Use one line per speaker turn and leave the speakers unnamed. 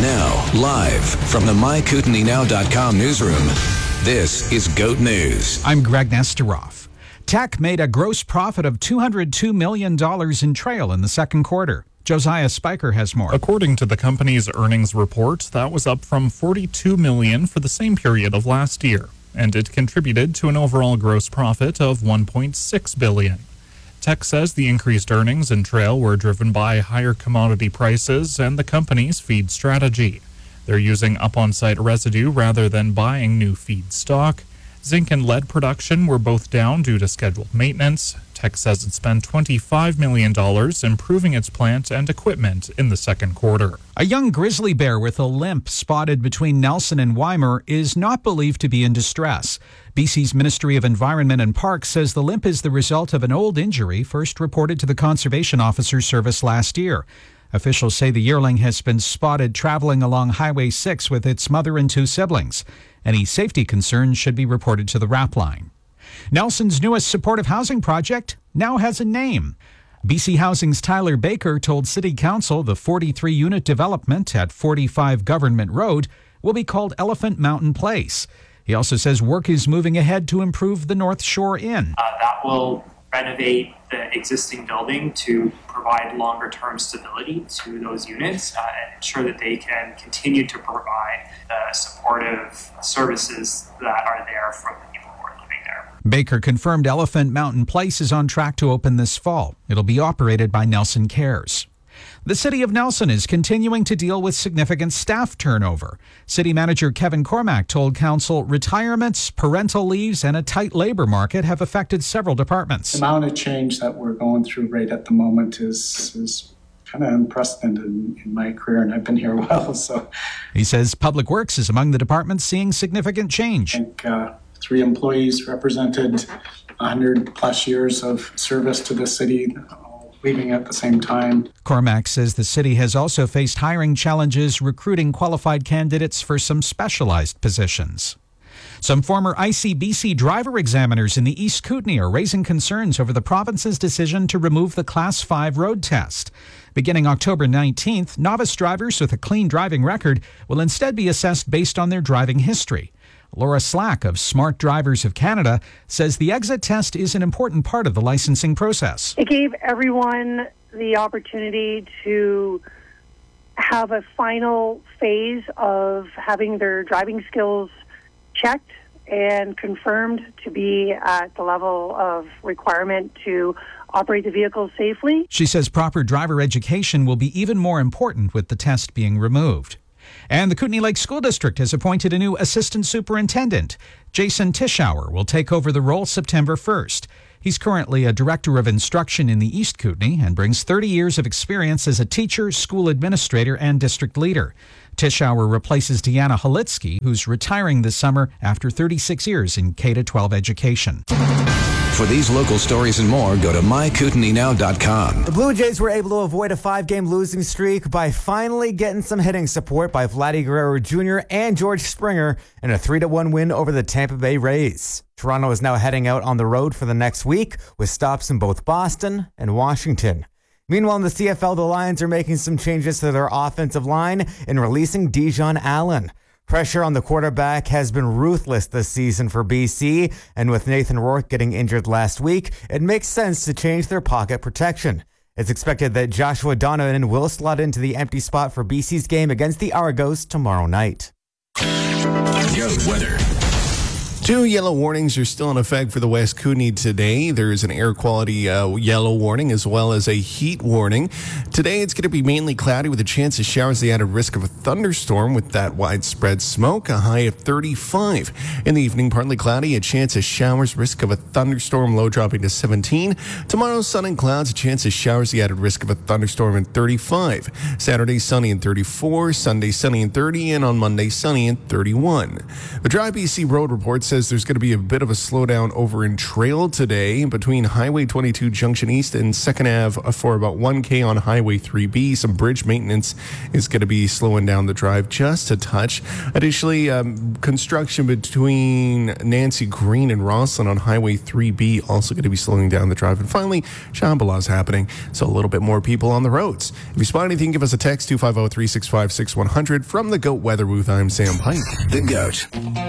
Now, live from the MyKootenaeNow.com newsroom, this is GOAT News.
I'm Greg Nesteroff. Teck made a gross profit of $202 million in trail in the second quarter. Josiah Spiker has more.
According to the company's earnings report, that was up from $42 million for the same period of last year, and it contributed to an overall gross profit of $1.6 billion. Teck says the increased earnings in trail were driven by higher commodity prices and the company's feed strategy. They're using up-on-site residue rather than buying new feed stock. Zinc and lead production were both down due to scheduled maintenance. Teck says it spent $25 million improving its plant and equipment in the second quarter.
A young grizzly bear with a limp spotted between Nelson and Weimar is not believed to be in distress. BC's Ministry of Environment and Parks says the limp is the result of an old injury first reported to the Conservation Officer's Service last year. Officials say the yearling has been spotted traveling along Highway 6 with its mother and two siblings. Any safety concerns should be reported to the RAP line. Nelson's newest supportive housing project now has a name. BC Housing's Tyler Baker told City Council the 43-unit development at 45 Government Road will be called Elephant Mountain Place. He also says work is moving ahead to improve the North Shore Inn.
That will renovate the existing building to provide longer-term stability to those units and ensure that they can continue to provide the supportive services that are there for the people who are living there.
Baker confirmed Elephant Mountain Place is on track to open this fall. It'll be operated by Nelson Cares. The City of Nelson is continuing to deal with significant staff turnover. City Manager Kevin Cormack told Council retirements, parental leaves, and a tight labor market have affected several departments.
The amount of change that we're going through right at the moment is kind of unprecedented in my career, and I've been here a while. So
he says Public Works is among the departments seeing significant change.
I think 3 employees represented 100 plus years of service to the city, leaving at the same time.
Cormack says the city has also faced hiring challenges recruiting qualified candidates for some specialized positions. Some former ICBC driver examiners in the East Kootenay are raising concerns over the province's decision to remove the Class 5 road test. Beginning October 19th, novice drivers with a clean driving record will instead be assessed based on their driving history. Laura Slack of Smart Drivers of Canada says the exit test is an important part of the licensing process.
It gave everyone the opportunity to have a final phase of having their driving skills checked and confirmed to be at the level of requirement to operate the vehicle safely.
She says proper driver education will be even more important with the test being removed. And the Kootenay Lake School District has appointed a new assistant superintendent. Jason Tischauer will take over the role September 1st. He's currently a director of instruction in the East Kootenay and brings 30 years of experience as a teacher, school administrator, and district leader. Tischauer replaces Deanna Halitsky, who's retiring this summer after 36 years in K-12 education.
For these local stories and more, go to MyKootenaeNow.com.
The Blue Jays were able to avoid a 5-game losing streak by finally getting some hitting support by Vladdy Guerrero Jr. and George Springer in a 3-1 win over the Tampa Bay Rays. Toronto is now heading out on the road for the next week with stops in both Boston and Washington. Meanwhile, in the CFL, the Lions are making some changes to their offensive line and releasing Dijon Allen. Pressure on the quarterback has been ruthless this season for BC, and with Nathan Rourke getting injured last week, it makes sense to change their pocket protection. It's expected that Joshua Donovan will slot into the empty spot for BC's game against the Argos tomorrow night.
Goat weather.
2 yellow warnings are still in effect for the West Kootenay today. There is an air quality yellow warning as well as a heat warning. Today it's going to be mainly cloudy with a chance of showers, the added risk of a thunderstorm with that widespread smoke, a high of 35. In the evening, partly cloudy, a chance of showers, risk of a thunderstorm, low dropping to 17. Tomorrow, sun and clouds, a chance of showers, the added risk of a thunderstorm and 35. Saturday, sunny and 34. Sunday, sunny and 30. And on Monday, sunny and 31. The Dry BC Road Report says there's going to be a bit of a slowdown over in Trail today between Highway 22 Junction East and 2nd Ave for about 1K on Highway 3B. Some bridge maintenance is going to be slowing down the drive just a touch. Additionally, construction between Nancy Green and Rosslyn on Highway 3B also going to be slowing down the drive. And finally, Shambhala's happening, so a little bit more people on the roads. If you spot anything, give us a text, 250-365-6100. From the GOAT Weather Booth, I'm Sam Pike.
The GOAT.